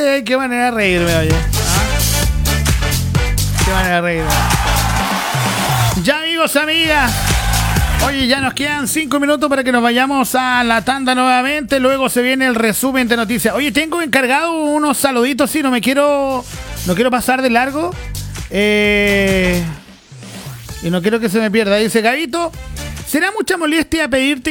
qué manera de reírme, oye. Qué manera de reírme. Ya, amigos, amigas. Oye, ya nos quedan 5 minutos para que nos vayamos a la tanda nuevamente. Luego se viene el resumen de noticias. Oye, tengo encargado unos saluditos, sí, no quiero pasar de largo. Y no quiero que se me pierda. Dice Gabito, ¿será mucha molestia pedirte